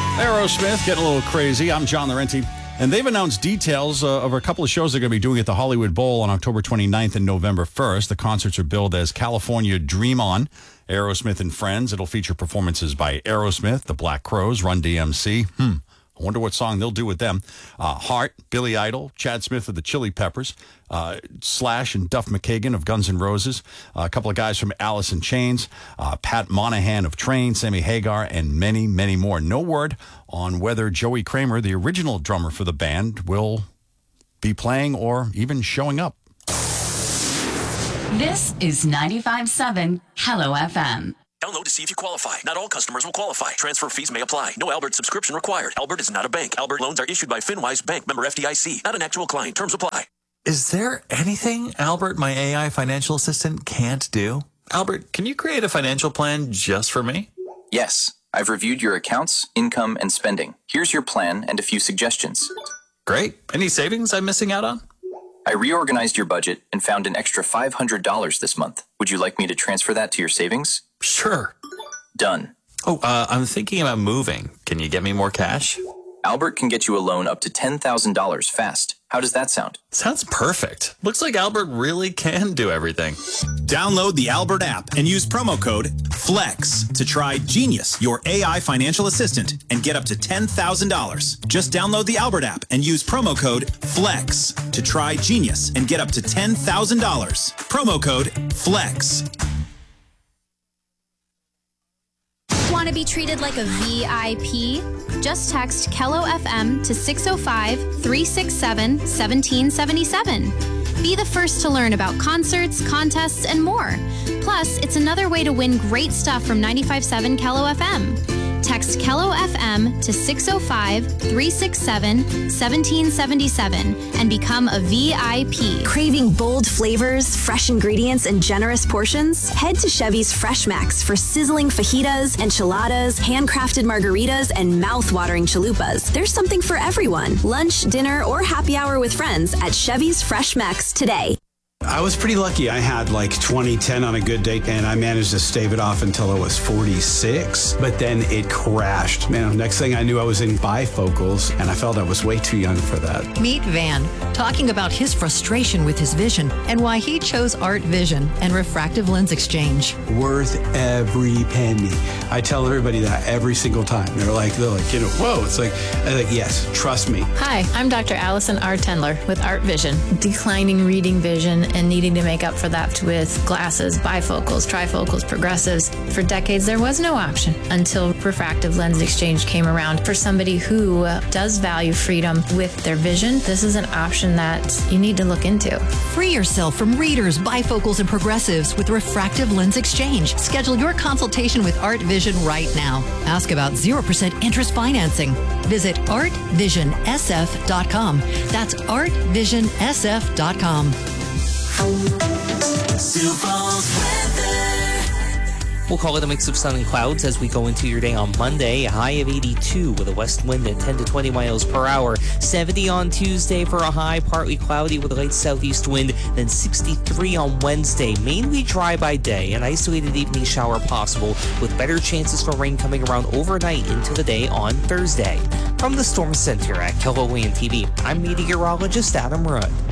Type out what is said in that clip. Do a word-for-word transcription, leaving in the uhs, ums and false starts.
Aerosmith getting a little crazy. I'm John Laurenti, and they've announced details uh, of a couple of shows they're going to be doing at the Hollywood Bowl on October twenty-ninth and November first. The concerts are billed as California Dream On, Aerosmith and Friends. It'll feature performances by Aerosmith, the Black Crowes, Run D M C. Hmm. I wonder what song they'll do with them. Uh, Heart, Billy Idol, Chad Smith of the Chili Peppers, uh, Slash and Duff McKagan of Guns N' Roses, uh, a couple of guys from Alice in Chains, uh, Pat Monahan of Train, Sammy Hagar, and many, many more. No word on whether Joey Kramer, the original drummer for the band, will be playing or even showing up. This is ninety-five point seven Hello F M. Download to see if you qualify. Not all customers will qualify. Transfer fees may apply. No Albert subscription required. Albert is not a bank. Albert loans are issued by FinWise Bank, member F D I C. Not an actual client. Terms apply. Is there anything Albert, my A I financial assistant, can't do? Albert, can you create a financial plan just for me? Yes. I've reviewed your accounts, income, and spending. Here's your plan and a few suggestions. Great. Any savings I'm missing out on? I reorganized your budget and found an extra five hundred dollars this month. Would you like me to transfer that to your savings? Sure. Done. Oh, uh, I'm thinking about moving. Can you get me more cash? Albert can get you a loan up to ten thousand dollars fast. How does that sound? Sounds perfect. Looks like Albert really can do everything. Download the Albert app and use promo code FLEX to try Genius, your A I financial assistant, and get up to ten thousand dollars. Just download the Albert app and use promo code FLEX to try Genius and get up to ten thousand dollars. Promo code FLEX. Want to be treated like a V I P? Just text Kello F M to six oh five, three six seven, one seven seven seven. Be the first to learn about concerts, contests, and more. Plus, it's another way to win great stuff from ninety-five point seven Kello F M. Text Kello F M to six oh five, three six seven, one seven seven seven and become a V I P. Craving bold flavors, fresh ingredients, and generous portions? Head to Chevy's Fresh Max for sizzling fajitas, enchiladas, handcrafted margaritas, and mouth-watering chalupas. There's something for everyone. Lunch, dinner, or happy hour with friends at Chevy's Fresh Max today. I was pretty lucky. I had like twenty ten on a good day, and I managed to stave it off until I was forty-six, but then it crashed. Man, next thing I knew, I was in bifocals, and I felt I was way too young for that. Meet Van, talking about his frustration with his vision and why he chose Art Vision and refractive lens exchange. Worth every penny. I tell everybody that every single time. They're like, they're like, you know, whoa. It's like, I'm like, yes, trust me. Hi, I'm Doctor Allison R. Tendler with Art Vision. Declining reading vision and needing to make up for that with glasses, bifocals, trifocals, progressives. For decades, there was no option until refractive lens exchange came around. For somebody who does value freedom with their vision, this is an option that you need to look into. Free yourself from readers, bifocals, and progressives with refractive lens exchange. Schedule your consultation with Art Vision right now. Ask about zero percent interest financing. Visit art vision s f dot com. That's art vision s f dot com. Sioux Falls weather. We'll call it a mix of sun and clouds as we go into your day on Monday. A high of eighty-two with a west wind at ten to twenty miles per hour. seventy on Tuesday for a high, partly cloudy with a light southeast wind. Then sixty-three on Wednesday. Mainly dry by day. An isolated evening shower possible with better chances for rain coming around overnight into the day on Thursday. From the Storm Center at Keloland T V, I'm meteorologist Adam Rudd.